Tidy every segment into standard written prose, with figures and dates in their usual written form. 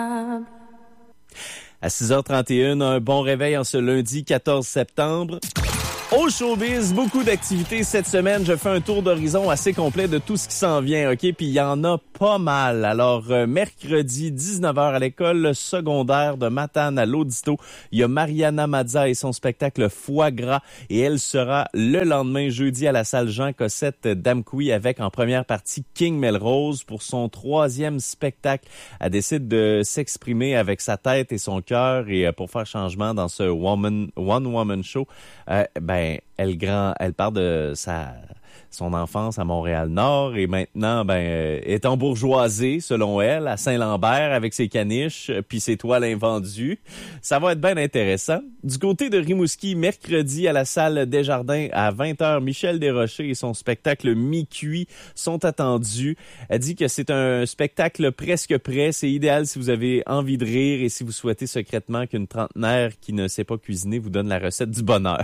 À 6h31, un bon réveil en ce lundi 14 septembre. Au showbiz, beaucoup d'activités cette semaine. Je fais un tour d'horizon assez complet de tout ce qui s'en vient, OK? Puis il y en a pas mal. Alors, mercredi, 19h à l'école secondaire de Matane à l'Audisto, il y a Mariana Mazza et son spectacle Foie gras. Et elle sera le lendemain, jeudi, à la salle Jean Cossette d'Amqui avec en première partie King Melrose pour son 3e spectacle. Elle décide de s'exprimer avec sa tête et son cœur et pour faire changement dans ce One Woman Show, elle part de son enfance à Montréal-Nord et maintenant, est embourgeoisée, selon elle, à Saint-Lambert avec ses caniches puis ses toiles invendues. Ça va être bien intéressant. Du côté de Rimouski, mercredi à la salle Desjardins à 20h, Michel Desrochers et son spectacle Mi-cuit sont attendus. Elle dit que c'est un spectacle presque prêt. C'est idéal si vous avez envie de rire et si vous souhaitez secrètement qu'une trentenaire qui ne sait pas cuisiner vous donne la recette du bonheur.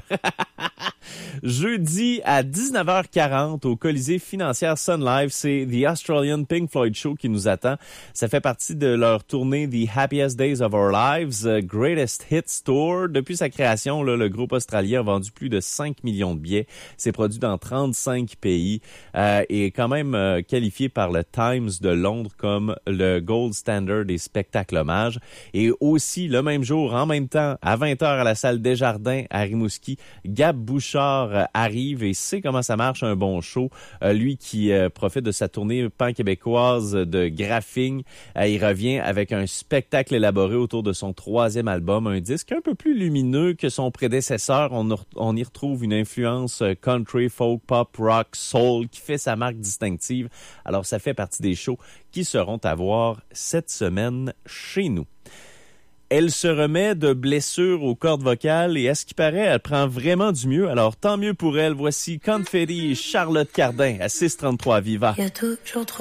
Jeudi à 19h40 au Colisée Financière Sun Life, c'est The Australian Pink Floyd Show qui nous attend. Ça fait partie de leur tournée The Happiest Days of Our Lives, Greatest Hits Tour. Depuis sa création, le groupe australien a vendu plus de 5 millions de billets. C'est produit dans 35 pays et est quand même qualifié par le Times de Londres comme le gold standard des spectacles hommages. Et aussi, le même jour, en même temps, à 20h à la salle Desjardins à Rimouski, Gab Bouchard arrive et sait comment ça marche un bon show. Lui qui profite de sa tournée pan-québécoise de graphing, il revient avec un spectacle élaboré autour de son 3e album, un disque un peu plus lumineux que son prédécesseur. On y retrouve une influence country, folk, pop, rock, soul qui fait sa marque distinctive. Alors ça fait partie des shows qui seront à voir cette semaine chez nous. Elle se remet de blessures aux cordes vocales et à ce qui paraît, elle prend vraiment du mieux. Alors, tant mieux pour elle. Voici Confetti et Charlotte Cardin à 6:33 Viva.